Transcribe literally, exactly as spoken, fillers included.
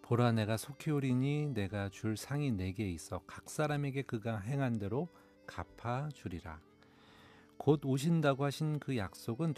보라 내가 속히 오리니 내가 줄 상이 내게 있어 각 사람에게 그가 행한 대로 갚아 주리라. 곧 오신다고 하신 그 약속은